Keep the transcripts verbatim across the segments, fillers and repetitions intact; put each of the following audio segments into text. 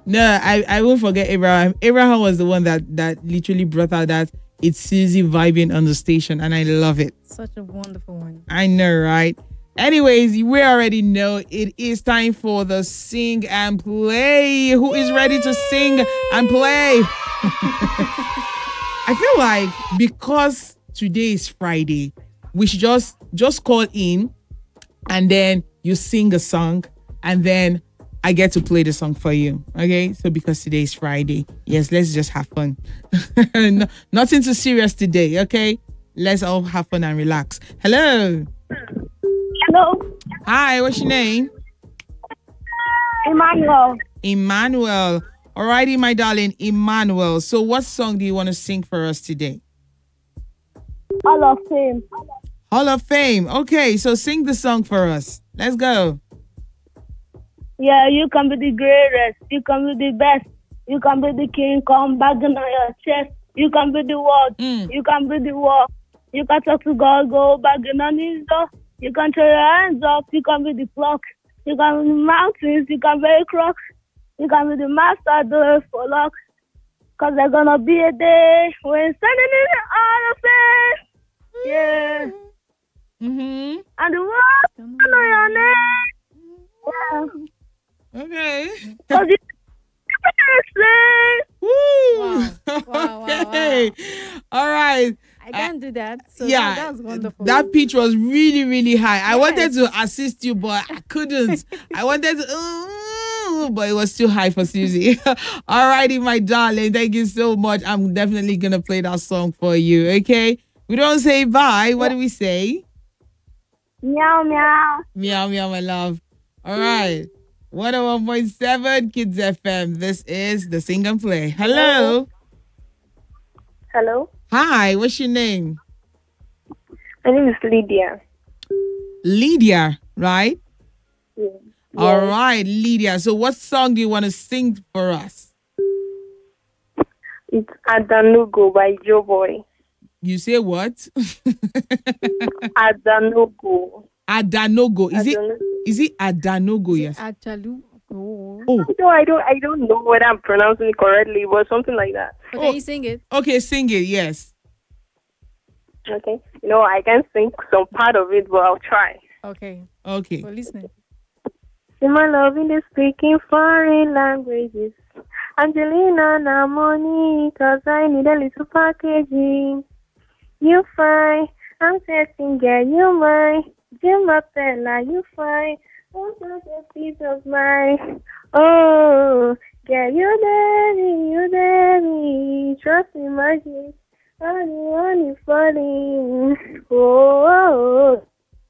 No, I, I won't forget Abraham. Abraham was the one that, that literally brought out that it's Susie vibing on the station, and I love it. Such a wonderful one. I know, right? Anyways, we already know it is time for the sing and play. Who is ready to sing and play? I feel like because today is Friday, we should just just call in and then you sing a song and then I get to play the song for you. Okay? So because today is Friday, yes, let's just have fun. no, nothing too serious today, okay? Let's all have fun and relax. Hello. Hello. Hi, what's your name? Emmanuel. Emmanuel. Alrighty, my darling, Emmanuel. So what song do you want to sing for us today? Hall of Fame. Hall of Fame. Okay, so sing the song for us. Let's go. Yeah, you can be the greatest. You can be the best. You can be the king. Come back on your chest. You can be the world. Mm. You can be the war. You can talk to God. Go back on his door. You can throw your hands up. You can be the clock. You can be the mountains. You can be the crocks. You can be the master. Do it for luck. Cause there's gonna be a day when standing in the Hall of Fame. Yeah. Mm-hmm. And the world know your name. Yeah. Okay. Cause you Woo. Wow. Wow, wow, Okay. wow. All right. I can't do that. So Yeah, that, that was wonderful. that pitch was really, really high. I wanted Yes. to assist you, but I couldn't. I wanted to, uh, but it was too high for Susie. Alrighty, my darling. Thank you so much. I'm definitely going to play that song for you, okay? We don't say bye. What do we say? Meow meow. Meow, meow, my love. All right. one oh one point seven Kids F M. This is the Sing and Play. Hello. Hello. Hi, what's your name? My name is Lydia. Lydia, right? Yeah. All right, Lydia. So what song do you want to sing for us? It's Adanugo by Joe Boy. You say what? Adanugo. Adanogo. Is it Adanu- is it Adanogo? Is it Yes. Ajalu? Oh. Oh, No, I don't. I don't know whether I'm pronouncing it correctly, but something like that. Okay, Oh. you sing it. okay, sing it. Yes. Okay. You know, I can sing some part of it, but I'll try. Okay. Okay. We're listening. In my loving is speaking foreign languages. Angelina Namoni, cause I need a little packaging. You fine, I'm testing, girl, you mine. Jim Bella, you fine. Oh, just a piece of mine. Oh, girl, you dare me, you dare me. Trust me, magic. Honey, honey, falling. Oh,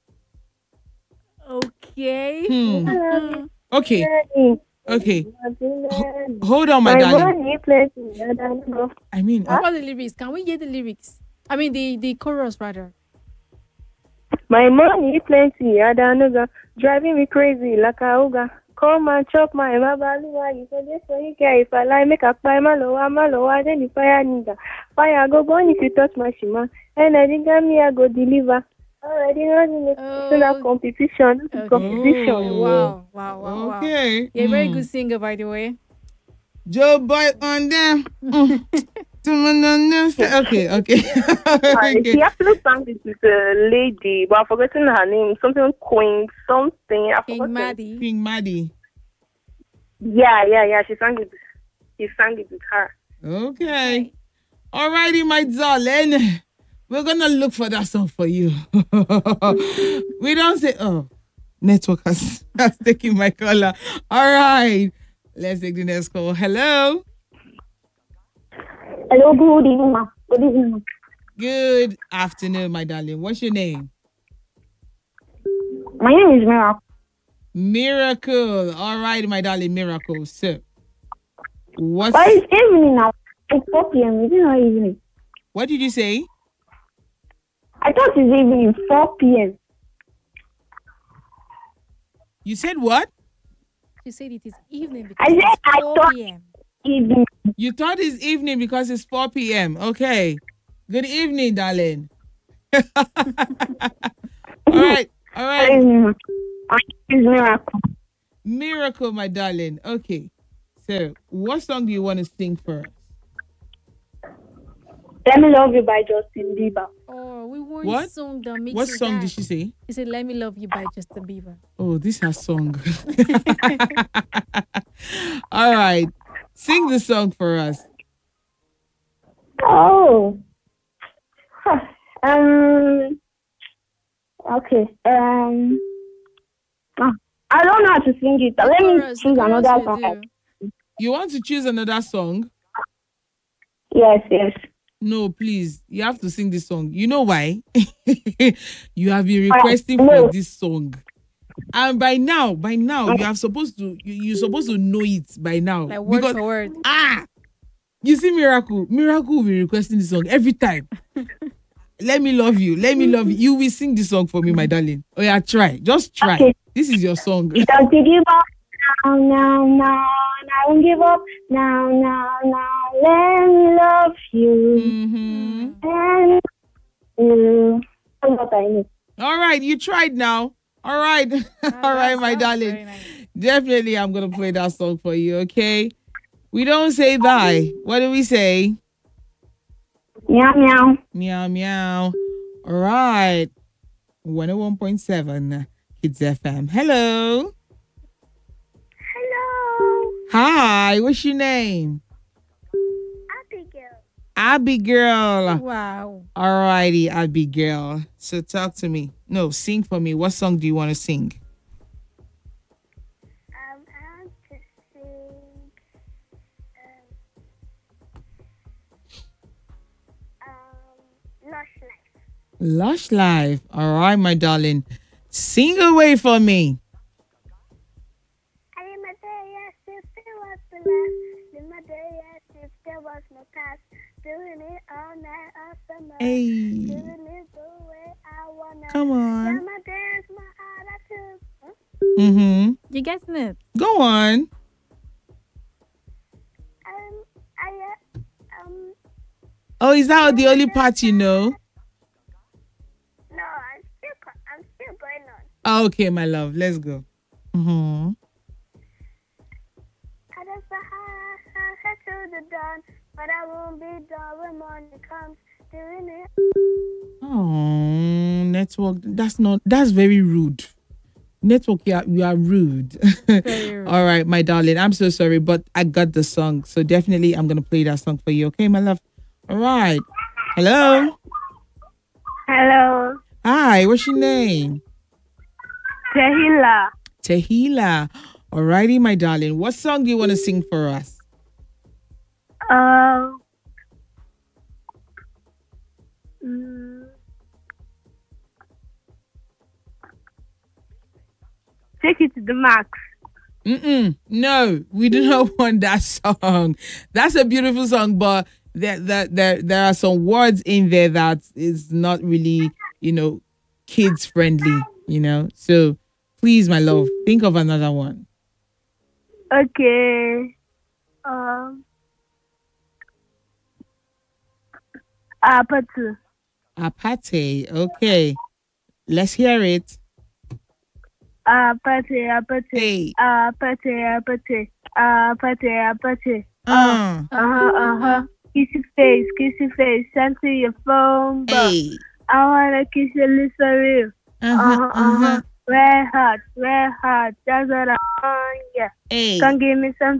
Okay. Hmm. Mhm. Okay. oh, Okay. oh. Hold on, my My darling. money plenty, I don't know. I mean, What about the lyrics? Can we hear the lyrics? I mean, the, the chorus, rather. My money plenty, I don't know. Driving me crazy like a ooga. Come and chop my mabaluwa. You say this way you care. If I lie, make a fly my lower, my lower, then the fire nigga. Fire go burn if you touch my shima. And I think I'm me, I go deliver. Already running it. Oh. So now competition. Okay. Competition. Oh. Wow. Wow. Wow. Wow. okay. You're a very Hmm. good singer, by the way. Joe Boy on them. Mm. Okay, okay. Uh, okay. She actually sang it with a lady, but I've forgotten her name. Something Queen, something. I King forgot. Maddie. King Maddie. Yeah, yeah, yeah. She sang it. She sang it with her. Okay. Alrighty, my darling. We're gonna look for that song for you. We don't say, oh, network has, has taken my color. All right. Let's take the next call. Hello. Hello, good evening, ma. Good evening, ma. Good afternoon, my darling. What's your name? My name is Mira. Miracle. All right, my darling, Miracle. So, what's But it's evening now. It's four p.m. It's not evening. what did you say? I thought it's evening, four p.m. You said what? She said it is evening because I said it's I four thought- p.m. Evening. You thought it's evening because it's four p.m. Okay. Good evening, darling. All right. All right. Evening, ma. My name is Miracle. Miracle, my darling. Okay. So, what song do you want to sing for us? Let Me Love You by Justin Bieber. Oh, we want What? song that makes What you song did dance. she say? She said, "Let Me Love You" by Justin Bieber. Oh, this is her song. All right. Sing the song for us. Oh. Huh. Um. Okay. Um. ah, I don't know how to sing it. Let me Chorus, choose the chorus another will song. do. You want to choose another song? Yes, yes. No, please. You have to sing this song. You know why? You have been Alright, requesting no. for this song. And by now, by now, you have supposed to you, you're supposed to know it by now. Like word because for word. ah, you see Miracle. Miracle will be requesting this song every time. Let me love you. Let me love you. You will sing this song for me, my darling. Oh yeah, try. Just try. Okay. This is your song. Don't you give up now, now, now. I won't give up now, now, now. Let me love you. hmm And you. That's what I need. All right, you tried now. All right. Ah, All right, that's- my that's darling. very nice. Definitely, I'm going to play that song for you, okay? We don't say bye. What do we say? Meow, meow. Meow, meow. All right. one oh one point seven Kids F M. Hello. Hello. Hi. What's your name? Abigail. Abigail. Wow. All righty, Abigail. So talk to me. No, sing for me. What song do you want to sing? Um, I want to sing. Um, um, Lush Life. Lush Life. All right, my darling. Sing away for me. I am a day as if there was the last. In my day as if there was no past. Doing it all night, all summer. Hey. Doing it the way I wanna. Come on. Yeah, my dance, my heart, I took. Huh? Mm-hmm. You getting it? Go on. Um, I, uh, um, Oh, is that the only part you know? no, I'm still, co- I'm still going on. Oh, okay, my love. Let's go. Mm-hmm. I just a high, head to the dawn, but I won't be done when morning comes. Doing it. Oh, network. That's not. That's very rude. Network, you are, you are rude. Very rude. All right, my darling. I'm so sorry, but I got the song, so definitely I'm gonna play that song for you. Okay, my love. All right. Hello. Hello, Hi. What's your name? Tehila. Tehila. All righty, my darling. What song do you want to sing for us? Um. mm, Take it to the max. Mm-mm. No, we do not want that song. That's a beautiful song, but there, there, there, there are some words in there that is not really, you know, kids friendly, you know. So please, my love, think of another one. Okay. Um. Apatu. Apate. Okay. Let's hear it. Apate. Apate. Hey. Apate. Apate. Apate. Apate. Uh, Uh huh. Uh huh. Kiss your face. Kiss your face. Send to your phone. But hey. I wanna kiss your lips for real. Uh-huh, Uh huh. Uh uh-huh. huh. Red hot. Red hot. That's what I want. Yeah. Hey. Come give me some